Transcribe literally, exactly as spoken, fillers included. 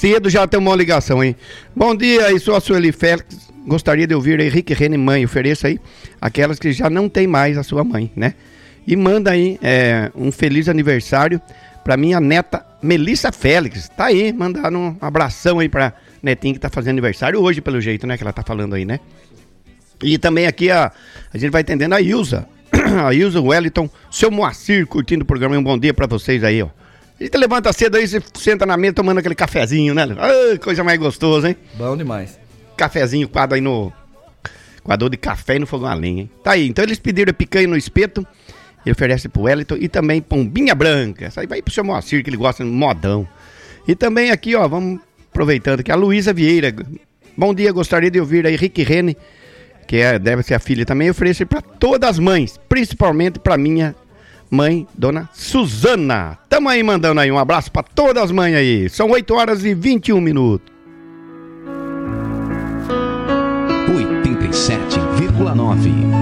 cedo já tem uma ligação, hein? Bom dia, aí sou a Sueli Félix. Gostaria de ouvir Henrique Rene mãe. Ofereça aí aquelas que já não tem mais a sua mãe, né? E manda aí é, um feliz aniversário pra minha neta Melissa Félix. Tá aí, mandando um abração aí pra netinha que tá fazendo aniversário hoje, pelo jeito, né? Que ela tá falando aí, né? E também aqui a, a gente vai atendendo a Ilza. A Ilza Wellington, seu Moacir, curtindo o programa. Um bom dia pra vocês aí, ó. A gente levanta cedo aí, você senta na mesa tomando aquele cafezinho, né? Ah, coisa mais gostosa, hein? Bom demais. Cafezinho, quadro aí no... Coador de café e no fogão a lenha, hein? Tá aí, então eles pediram picanha no espeto. Ele oferece pro Wellington e também pombinha branca. Essa aí vai pro seu Moacir, que ele gosta de modão. E também aqui, ó, vamos aproveitando que a Luísa Vieira. Bom dia, gostaria de ouvir aí Henrique Rene, que é, deve ser a filha também, oferecer para todas as mães, principalmente para minha mãe, dona Suzana. Tamo aí mandando aí um abraço para todas as mães aí. São oito horas e vinte e um minutos. oitenta e sete vírgula nove